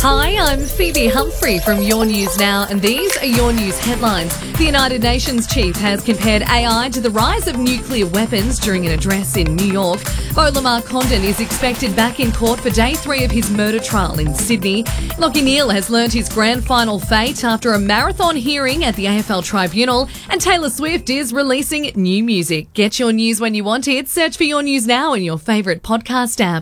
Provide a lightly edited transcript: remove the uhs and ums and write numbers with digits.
Hi, I'm Phoebe Humphrey from Your News Now, and these are Your News headlines. The United Nations chief has compared AI to the rise of nuclear weapons during an address in New York. Beau Lamar Condon is expected back in court for day 3 of his murder trial in Sydney. Lachie Neale has learnt his grand final fate after a marathon hearing at the AFL Tribunal, and Taylor Swift is releasing new music. Get your news when you want it. Search for Your News Now in your favourite podcast app.